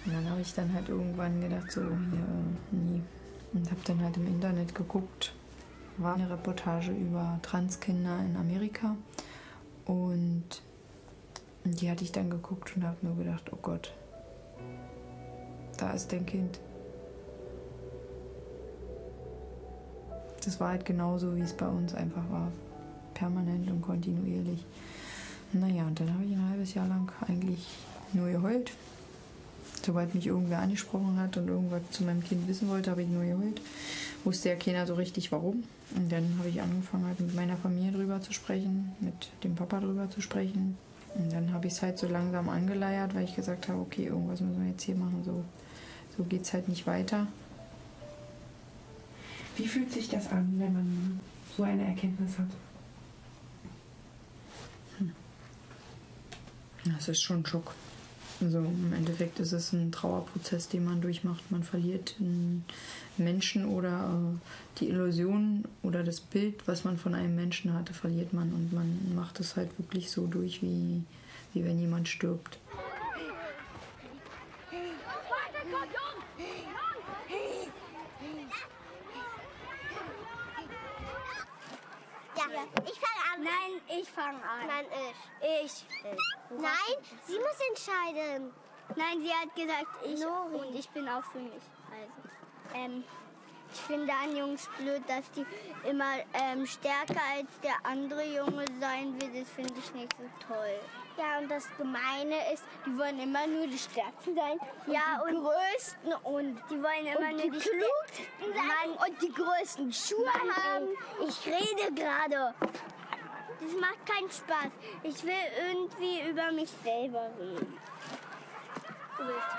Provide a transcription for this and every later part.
Und dann habe ich dann halt irgendwann gedacht, so, ja, nie. Und habe dann halt im Internet geguckt, war eine Reportage über Transkinder in Amerika. Und die hatte ich dann geguckt und habe nur gedacht, oh Gott, da ist dein Kind. Das war halt genauso, wie es bei uns einfach war. Permanent und kontinuierlich. Naja, und dann habe ich ein halbes Jahr lang eigentlich nur geheult. Sobald mich irgendwer angesprochen hat und irgendwas zu meinem Kind wissen wollte, habe ich nur geheult. Wusste ja keiner so richtig warum. Und dann habe ich angefangen, halt mit meiner Familie drüber zu sprechen, mit dem Papa drüber zu sprechen. Und dann habe ich es halt so langsam angeleiert, weil ich gesagt habe, okay, irgendwas müssen wir jetzt hier machen, so geht es halt nicht weiter. Wie fühlt sich das an, wenn man so eine Erkenntnis hat? Das ist schon ein Schock. Also im Endeffekt ist es ein Trauerprozess, den man durchmacht. Man verliert einen Menschen oder die Illusion oder das Bild, was man von einem Menschen hatte, verliert man. Und man macht es halt wirklich so durch, wie wenn jemand stirbt. Ja, ich fange an. Nein, ich fange an. Nein, Ich. Nein, sie muss entscheiden. Nein, sie hat gesagt, ich. Nori. Und ich bin auch für mich. Also, ich finde an Jungs blöd, dass die immer stärker als der andere Junge sein will. Das finde ich nicht so toll. Ja, und das Gemeine ist, die wollen immer nur die Stärksten sein. Ja, und die und Größten und die wollen immer und nur die die Klugsten sein Mann, und die größten Schuhe Mann, haben. ey, ich rede gerade. Das macht keinen Spaß. Ich will irgendwie über mich selber reden. Du willst.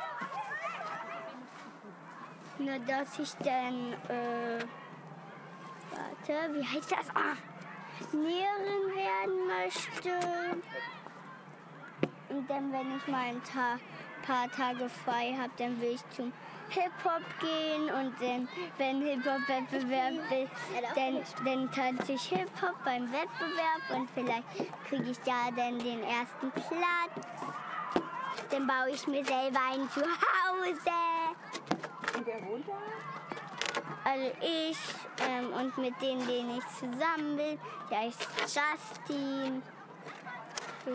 Nur, dass ich dann, warte, wie heißt das? Lehrerin werden möchte. Und dann, wenn ich mal ein paar Tage frei habe, dann will ich zum Hip-Hop gehen. Und dann, wenn Hip-Hop-Wettbewerb ist, dann tanze ich Hip-Hop beim Wettbewerb. Und vielleicht kriege ich da dann den ersten Platz. Dann baue ich mir selber ein Zuhause. Und wer wohnt da? Also ich und mit denen ich zusammen bin, der heißt Justin. So.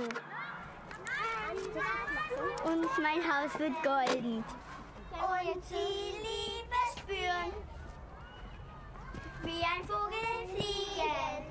Und mein Haus wird golden. Und die Liebe spüren, wie ein Vogel fliegen.